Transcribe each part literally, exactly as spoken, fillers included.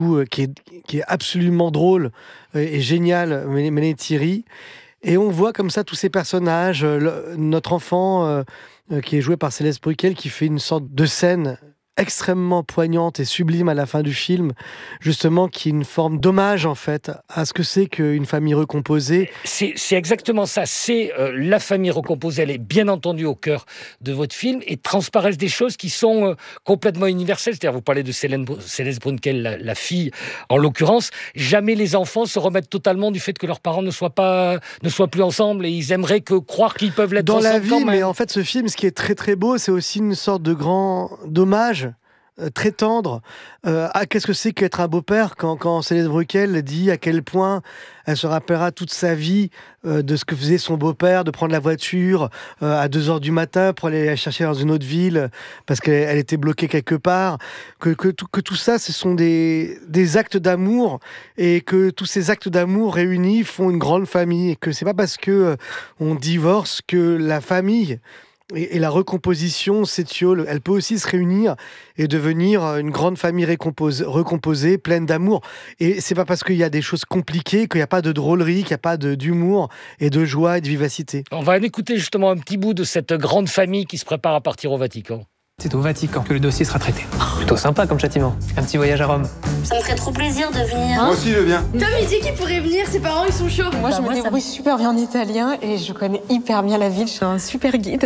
euh, qui est, qui est absolument drôle et, et génial, Mélanie Thierry. Et on voit comme ça tous ces personnages. Euh, le- notre enfant, euh, euh, qui est joué par Céleste Bruquel, qui fait une sorte de scène extrêmement poignante et sublime à la fin du film, justement, qui est une forme d'hommage, en fait, à ce que c'est qu'une famille recomposée. C'est, c'est exactement ça. C'est euh, la famille recomposée. Elle est bien entendu au cœur de votre film et transparaissent des choses qui sont euh, complètement universelles. C'est-à-dire, vous parlez de Célène, Céleste Brunkel, la, la fille, en l'occurrence. Jamais les enfants se remettent totalement du fait que leurs parents ne soient pas, ne soient plus ensemble et ils aimeraient que croire qu'ils peuvent l'être Dans ensemble la vie, quand même. mais en fait, ce film, ce qui est très très beau, c'est aussi une sorte de grand dommage euh, très tendre euh, à qu'est-ce que c'est qu'être un beau-père quand, quand Céleste Bruquel dit à quel point elle se rappellera toute sa vie euh, de ce que faisait son beau-père, de prendre la voiture euh, à deux heures du matin pour aller la chercher dans une autre ville parce qu'elle elle était bloquée quelque part, que, que, tout, que tout ça, ce sont des, des actes d'amour et que tous ces actes d'amour réunis font une grande famille et que c'est pas parce que euh, on divorce que la famille et, et la recomposition s'étiole. Elle peut aussi se réunir et devenir une grande famille récompose- recomposée, pleine d'amour. Et c'est pas parce qu'il y a des choses compliquées qu'il n'y a pas de drôlerie, qu'il n'y a pas de, d'humour et de joie et de vivacité. On va écouter justement un petit bout de cette grande famille qui se prépare à partir au Vatican. C'est au Vatican que le dossier sera traité. Plutôt sympa comme châtiment. Un petit voyage à Rome. Ça me ferait trop plaisir de venir. Moi aussi, je viens. Tom, il dit qu'il pourrait venir, ses parents, ils sont chauds. Moi, Bah, je me moi, ça débrouille super bien en italien et je connais hyper bien la ville. Je suis un super guide.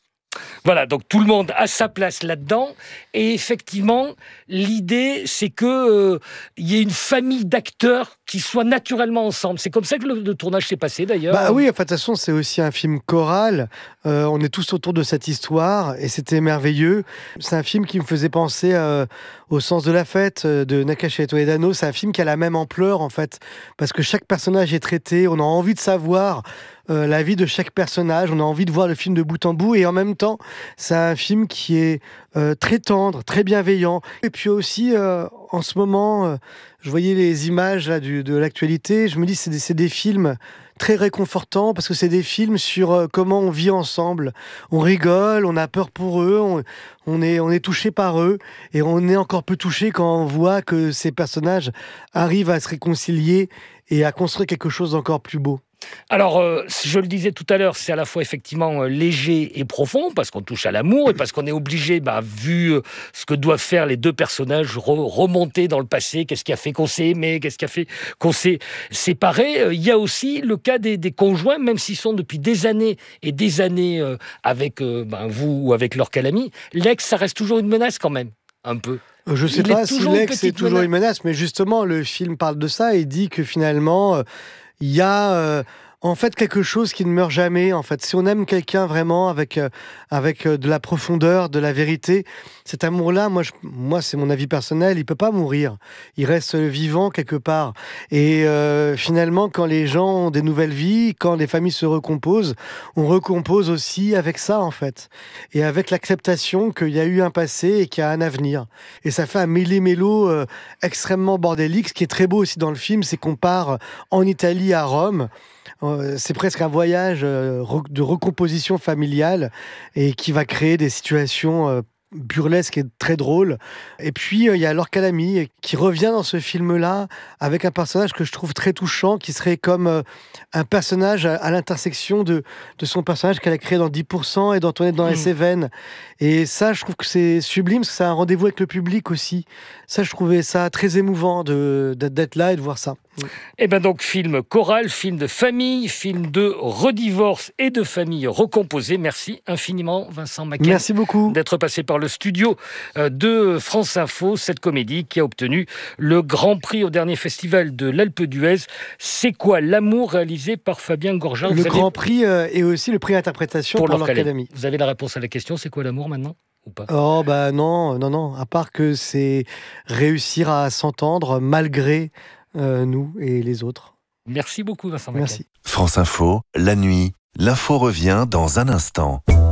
Voilà, donc tout le monde a sa place là-dedans. Et effectivement, l'idée, c'est qu'il euh, y ait une famille d'acteurs qui soient naturellement ensemble. C'est comme ça que le, le tournage s'est passé, d'ailleurs. Bah oui, en fait, de toute façon, c'est aussi un film choral. Euh, on est tous autour de cette histoire et c'était merveilleux. C'est un film qui me faisait penser euh, au Sens de la fête euh, de Nakache Toledano. C'est un film qui a la même ampleur, en fait, parce que chaque personnage est traité. On a envie de savoir euh, la vie de chaque personnage. On a envie de voir le film de bout en bout et en même temps, c'est un film qui est euh, très tendre, très bienveillant. Et puis aussi, euh, en ce moment, euh, je voyais les images là, du, de l'actualité. Je me dis, c'est des, c'est des films très réconfortants parce que c'est des films sur euh, comment on vit ensemble. On rigole, on a peur pour eux, on, on est, on est touché par eux et on est encore plus touché quand on voit que ces personnages arrivent à se réconcilier et à construire quelque chose d'encore plus beau. Alors, euh, je le disais tout à l'heure, c'est à la fois effectivement euh, léger et profond, parce qu'on touche à l'amour et parce qu'on est obligé, bah, vu euh, ce que doivent faire les deux personnages, re- remonter dans le passé, qu'est-ce qui a fait qu'on s'est aimé, qu'est-ce qui a fait qu'on s'est séparé. Euh, Il y a aussi le cas des, des conjoints, même s'ils sont depuis des années et des années euh, avec euh, ben, vous ou avec leur calami, l'ex, ça reste toujours une menace quand même, un peu. Je ne sais Il pas est si toujours une l'ex est petite toujours menace. une menace, mais justement, le film parle de ça et dit que finalement, euh, il y a euh, en fait quelque chose qui ne meurt jamais. En fait, si on aime quelqu'un vraiment avec, euh, avec euh, de la profondeur, de la vérité, cet amour-là, moi, je, moi c'est mon avis personnel, il peut pas mourir. Il reste vivant quelque part. Et euh, finalement, quand les gens ont des nouvelles vies, quand les familles se recomposent, on recompose aussi avec ça, en fait. Et avec l'acceptation qu'il y a eu un passé et qu'il y a un avenir. Et ça fait un méli-mélo euh, extrêmement bordélique. Ce qui est très beau aussi dans le film, c'est qu'on part en Italie, à Rome. Euh, c'est presque un voyage euh, re- de recomposition familiale et qui va créer des situations euh, burlesques et très drôles. Et puis, euh, il y a Laure Calamy euh, qui revient dans ce film-là avec un personnage que je trouve très touchant, qui serait comme euh, un personnage à, à l'intersection de, de son personnage qu'elle a créé dans dix pour cent et d'Antoinette dans les Cévennes. Et ça, je trouve que c'est sublime, parce que c'est un rendez-vous avec le public aussi. Ça, je trouvais ça très émouvant de, d'être, d'être là et de voir ça. Et bien donc, film choral, film de famille, film de redivorce et de famille recomposée. Merci infiniment, Vincent Maquet. Merci beaucoup. D'être passé par le studio euh, de France Info, cette comédie qui a obtenu le Grand Prix au dernier festival de l'Alpe d'Huez. C'est quoi l'amour, réalisé par Fabien Gorgin. Le Vous avez- Grand Prix euh, et aussi le prix d'interprétation pour, Laure Laure Calamy. Calamy. Vous avez la réponse à la question, c'est quoi l'amour maintenant ou pas? Oh bah non, non, non. À part que c'est réussir à s'entendre malgré euh, nous et les autres. Merci beaucoup, Vincent Maquet. Merci. France Info, la nuit, l'info revient dans un instant.